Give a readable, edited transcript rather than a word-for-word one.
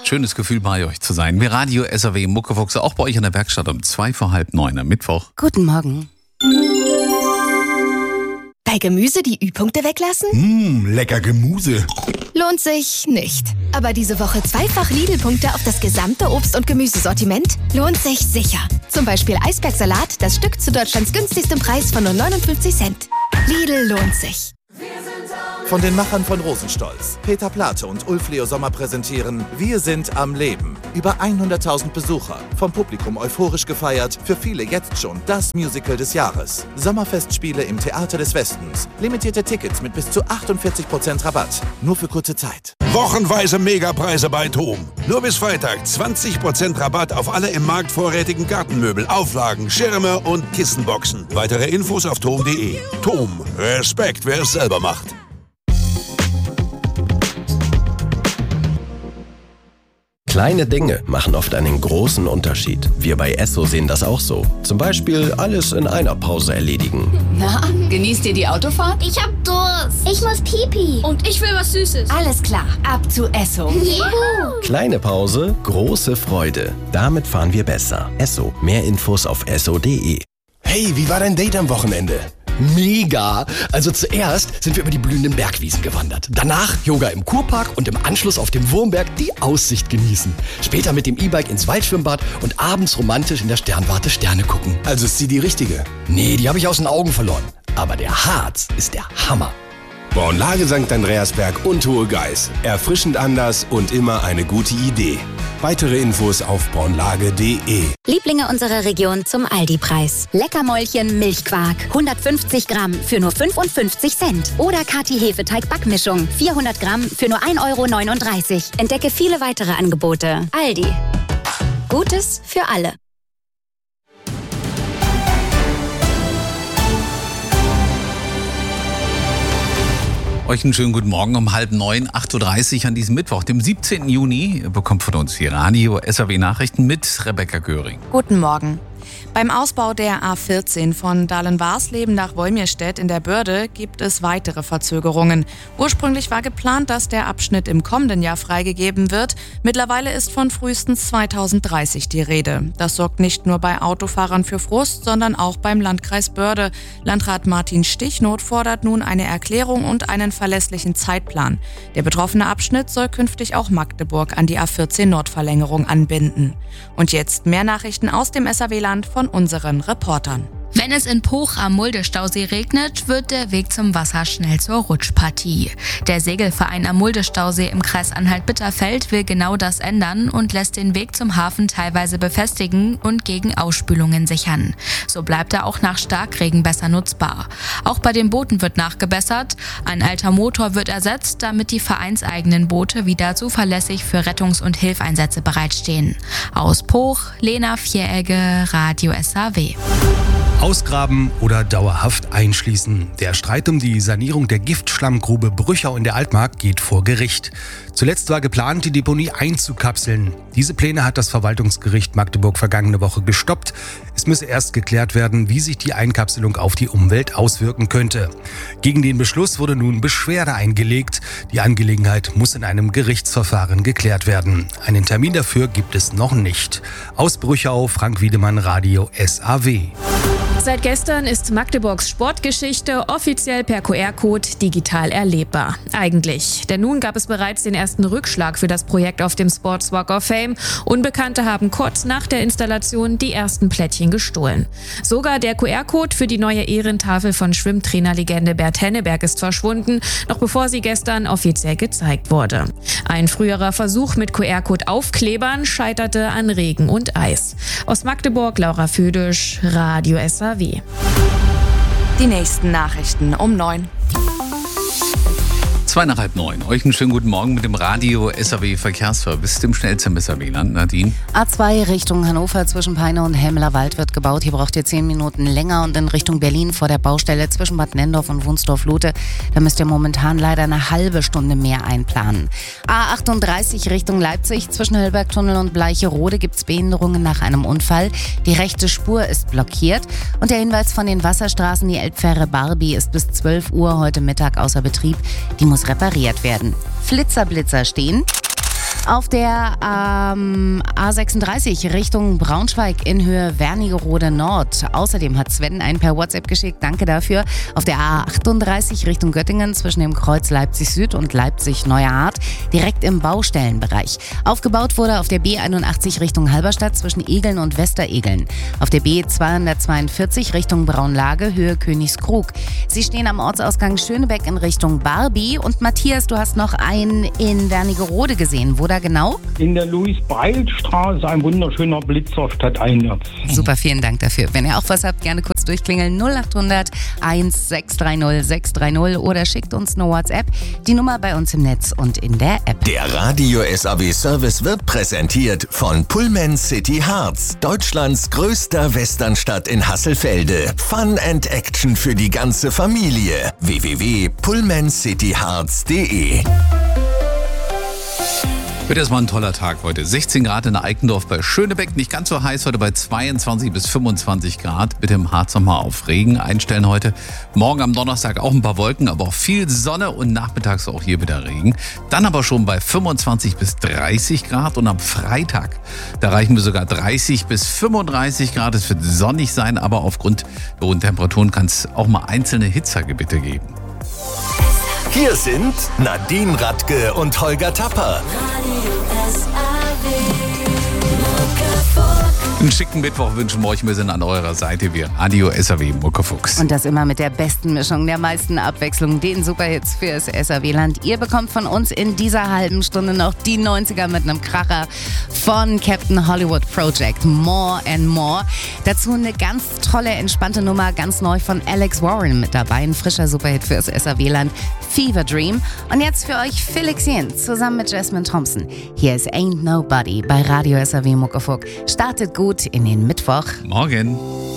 Schönes Gefühl, bei euch zu sein. Wir Radio SAW Muckefuchse, auch bei euch in der Werkstatt um 8:45 am Mittwoch. Guten Morgen. Bei Gemüse die Ü-Punkte weglassen? Lecker Gemüse. Lohnt sich nicht. Aber diese Woche zweifach Lidl-Punkte auf das gesamte Obst- und Gemüsesortiment lohnt sich sicher. Zum Beispiel Eisbergsalat, das Stück zu Deutschlands günstigstem Preis von nur 59 Cent. Lidl lohnt sich. Von den Machern von Rosenstolz, Peter Plate und Ulf Leo Sommer präsentieren Wir sind am Leben. Über 100.000 Besucher, vom Publikum euphorisch gefeiert, für viele jetzt schon das Musical des Jahres. Sommerfestspiele im Theater des Westens. Limitierte Tickets mit bis zu 48% Rabatt. Nur für kurze Zeit. Wochenweise Megapreise bei TOM. Nur bis Freitag 20% Rabatt auf alle im Markt vorrätigen Gartenmöbel, Auflagen, Schirme und Kissenboxen. Weitere Infos auf tom.de. TOM. Respekt, wer es selber macht. Kleine Dinge machen oft einen großen Unterschied. Wir bei Esso sehen das auch so. Zum Beispiel alles in einer Pause erledigen. Na, genießt ihr die Autofahrt? Ich hab Durst. Ich muss Pipi. Und ich will was Süßes. Alles klar, ab zu Esso. Juhu. Kleine Pause, große Freude. Damit fahren wir besser. Esso. Mehr Infos auf esso.de. Hey, wie war dein Date am Wochenende? Mega! Also zuerst sind wir über die blühenden Bergwiesen gewandert. Danach Yoga im Kurpark und im Anschluss auf dem Wurmberg die Aussicht genießen. Später mit dem E-Bike ins Waldschwimmbad und abends romantisch in der Sternwarte Sterne gucken. Also ist sie die richtige? Nee, die habe ich aus den Augen verloren. Aber der Harz ist der Hammer. Braunlage St. Andreasberg und Hohe Geiß. Erfrischend anders und immer eine gute Idee. Weitere Infos auf braunlage.de. Lieblinge unserer Region zum Aldi-Preis. Leckermäulchen Milchquark, 150 Gramm für nur 55 Cent. Oder Kati Hefeteig Backmischung, 400 Gramm für nur 1,39 €. Entdecke viele weitere Angebote. Aldi. Gutes für alle. Euch einen schönen guten Morgen um 8:30, 8:30 an diesem Mittwoch, dem 17. Juni. Ihr bekommt von uns die Radio SAW Nachrichten mit Rebecca Göring. Guten Morgen. Beim Ausbau der A14 von Dahlen-Warsleben nach Wolmirstedt in der Börde gibt es weitere Verzögerungen. Ursprünglich war geplant, dass der Abschnitt im kommenden Jahr freigegeben wird. Mittlerweile ist von frühestens 2030 die Rede. Das sorgt nicht nur bei Autofahrern für Frust, sondern auch beim Landkreis Börde. Landrat Martin Stichnoth fordert nun eine Erklärung und einen verlässlichen Zeitplan. Der betroffene Abschnitt soll künftig auch Magdeburg an die A14-Nordverlängerung anbinden. Und jetzt mehr Nachrichten aus dem SAW-Land von unseren Reportern. Wenn es in Poch am Mulde-Stausee regnet, wird der Weg zum Wasser schnell zur Rutschpartie. Der Segelverein am Mulde-Stausee im Kreis Anhalt-Bitterfeld will genau das ändern und lässt den Weg zum Hafen teilweise befestigen und gegen Ausspülungen sichern. So bleibt er auch nach Starkregen besser nutzbar. Auch bei den Booten wird nachgebessert. Ein alter Motor wird ersetzt, damit die vereinseigenen Boote wieder zuverlässig für Rettungs- und Hilfeinsätze bereitstehen. Aus Poch, Lena Vieregge, Radio SAW. Ausgraben oder dauerhaft einschließen. Der Streit um die Sanierung der Giftschlammgrube Brüchau in der Altmark geht vor Gericht. Zuletzt war geplant, die Deponie einzukapseln. Diese Pläne hat das Verwaltungsgericht Magdeburg vergangene Woche gestoppt. Es müsse erst geklärt werden, wie sich die Einkapselung auf die Umwelt auswirken könnte. Gegen den Beschluss wurde nun Beschwerde eingelegt. Die Angelegenheit muss in einem Gerichtsverfahren geklärt werden. Einen Termin dafür gibt es noch nicht. Aus Brüchau, Frank Wiedemann, Radio SAW. Seit gestern ist Magdeburgs Sportgeschichte offiziell per QR-Code digital erlebbar. Eigentlich. Denn nun gab es bereits den ersten Rückschlag für das Projekt auf dem Sports Walk of Fame. Unbekannte haben kurz nach der Installation die ersten Plättchen gestohlen. Sogar der QR-Code für die neue Ehrentafel von Schwimmtrainerlegende Bert Henneberg ist verschwunden, noch bevor sie gestern offiziell gezeigt wurde. Ein früherer Versuch mit QR-Code-Aufklebern scheiterte an Regen und Eis. Aus Magdeburg, Laura Füdisch, Radio SAW. Die nächsten Nachrichten um 9. 8:45. Euch einen schönen guten Morgen mit dem Radio SAW Verkehrsservice, dem schnellsten SAW-Land. Nadine? A2 Richtung Hannover zwischen Peine und Helmler-Wald wird gebaut. Hier braucht ihr 10 Minuten länger. Und in Richtung Berlin vor der Baustelle zwischen Bad Nenndorf und Wunsdorf-Lute, da müsst ihr momentan leider eine halbe Stunde mehr einplanen. A38 Richtung Leipzig zwischen Höllbergtunnel und Bleicherode gibt es Behinderungen nach einem Unfall. Die rechte Spur ist blockiert. Und der Hinweis von den Wasserstraßen, die Elbfähre Barbie ist bis 12 Uhr heute Mittag außer Betrieb. Die muss repariert werden. Flitzer stehen. Auf der A36 Richtung Braunschweig in Höhe Wernigerode Nord. Außerdem hat Sven einen per WhatsApp geschickt. Danke dafür. Auf der A38 Richtung Göttingen zwischen dem Kreuz Leipzig Süd und Leipzig Neuer Art. Direkt im Baustellenbereich. Aufgebaut wurde auf der B81 Richtung Halberstadt zwischen Egeln und Westeregeln. Auf der B242 Richtung Braunlage Höhe Königskrug. Sie stehen am Ortsausgang Schönebeck in Richtung Barbie. Und Matthias, du hast noch einen in Wernigerode gesehen. Wo da genau? In der Louis-Breil-Straße, ein wunderschöner Blitzer stadteinwärts. Super, vielen Dank dafür. Wenn ihr auch was habt, gerne kurz durchklingeln. 0800 1630 630 oder schickt uns eine WhatsApp. Die Nummer bei uns im Netz und in der App. Der Radio SAW Service wird präsentiert von Pullman City Harz, Deutschlands größter Westernstadt in Hasselfelde. Fun and Action für die ganze Familie. www.pullmancityharz.de. Wird erstmal ein toller Tag heute. 16 Grad in Eikendorf bei Schönebeck. Nicht ganz so heiß heute bei 22 bis 25 Grad. Bitte im Harz nochmal auf Regen einstellen heute. Morgen am Donnerstag auch ein paar Wolken, aber auch viel Sonne und nachmittags auch hier wieder Regen. Dann aber schon bei 25 bis 30 Grad und am Freitag, da erreichen wir sogar 30 bis 35 Grad. Es wird sonnig sein, aber aufgrund der hohen Temperaturen kann es auch mal einzelne Hitzergebiete geben. Hier sind Nadine Radke und Holger Tapper. Einen schicken Mittwoch wünschen wir euch. Wir sind an eurer Seite. Wir Radio SAW Muckefuchs. Und das immer mit der besten Mischung, der meisten Abwechslung, den Superhits fürs SAW-Land. Ihr bekommt von uns in dieser halben Stunde noch die 90er mit einem Kracher von Captain Hollywood Project. More and More. Dazu eine ganz tolle, entspannte Nummer, ganz neu von Alex Warren mit dabei. Ein frischer Superhit fürs SAW-Land. Fever Dream. Und jetzt für euch Felix Jähn zusammen mit Jasmine Thompson. Hier ist Ain't Nobody bei Radio SAW Muckefuck. Startet gut in den Mittwoch. Morgen.